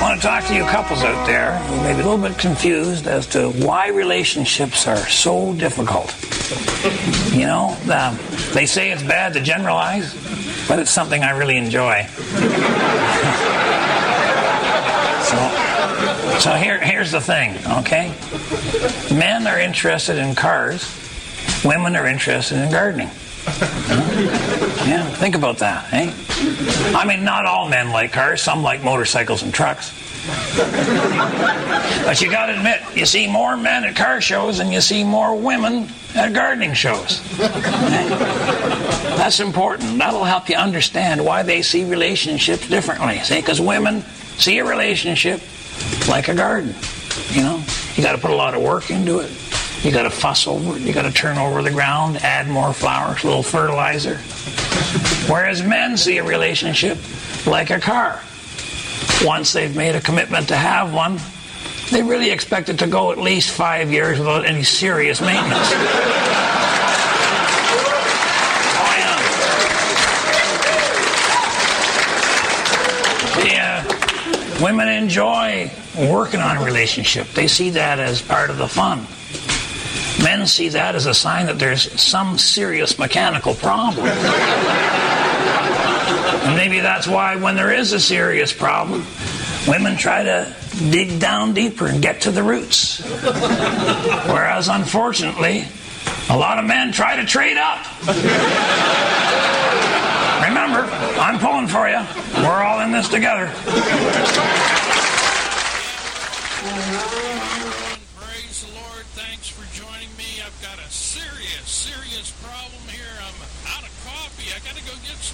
want to talk to you couples out there who may be a little bit confused as to why relationships are so difficult. You know, they say it's bad to generalize, but it's something I really enjoy. So here's the thing, okay? Men are interested in cars. Women are interested in gardening. Yeah, think about that, eh? I mean, not all men like cars. Some like motorcycles and trucks. But you got to admit, you see more men at car shows than you see more women at gardening shows. That's important. That'll help you understand why they see relationships differently. See, because women see a relationship like a garden. You know, you got to put a lot of work into it. You got to fuss over it. You got to turn over the ground, add more flowers, a little fertilizer. Whereas men see a relationship like a car. Once they've made a commitment to have one, they really expect it to go at least 5 years without any serious maintenance. Women enjoy working on a relationship. They see that as part of the fun. Men see that as a sign that there's some serious mechanical problem. And maybe that's why when there is a serious problem, women try to dig down deeper and get to the roots. Whereas, unfortunately, a lot of men try to trade up. Remember, I'm pulling for you. We're all in this together. Praise the Lord. Thanks for joining me. I've got a serious problem here. I'm out of coffee. I got to go get